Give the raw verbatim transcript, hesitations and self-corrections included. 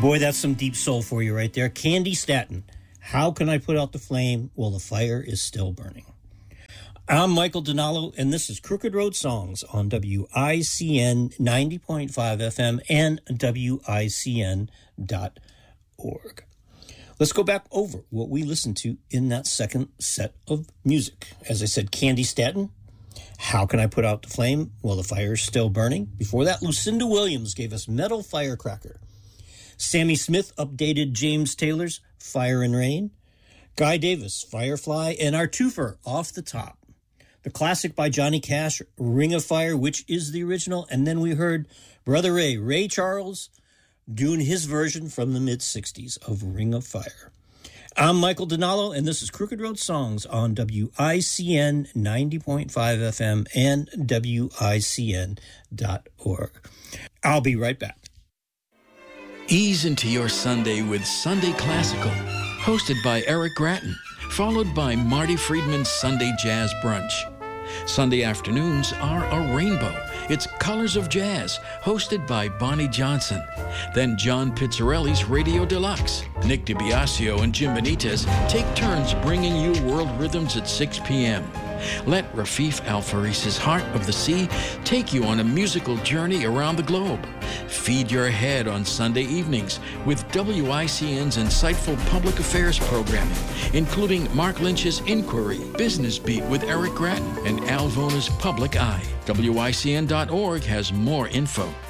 Boy, that's some deep soul for you right there. Candy Staton, How Can I Put Out the Flame While the Fire is Still Burning? I'm Michael Donalo, and this is Crooked Road Songs on W I C N ninety point five F M and W I C N dot org. Let's go back over what we listened to in that second set of music. As I said, Candy Staton, How Can I Put Out the Flame While the Fire is Still Burning? Before that, Lucinda Williams gave us Metal Firecracker. Sammy Smith updated James Taylor's Fire and Rain. Guy Davis, Firefly, and our twofer, Off the Top. The classic by Johnny Cash, Ring of Fire, which is the original. And then we heard Brother Ray, Ray Charles, doing his version from the mid-sixties of Ring of Fire. I'm Michael Donalo, and this is Crooked Road Songs on W I C N ninety point five F M and W I C N dot org. I'll be right back. Ease into your Sunday with Sunday Classical, hosted by Eric Gratton, followed by Marty Friedman's Sunday Jazz Brunch. Sunday afternoons are a rainbow. It's Colors of Jazz, hosted by Bonnie Johnson. Then John Pizzarelli's Radio Deluxe. Nick DiBiasio and Jim Benitez take turns bringing you world rhythms at six p.m. Let Rafif Al-Faris's Heart of the Sea take you on a musical journey around the globe. Feed your head on Sunday evenings with W I C N's insightful public affairs programming, including Mark Lynch's Inquiry, Business Beat with Eric Gratton, and Al Vona's Public Eye. W I C N dot org has more info.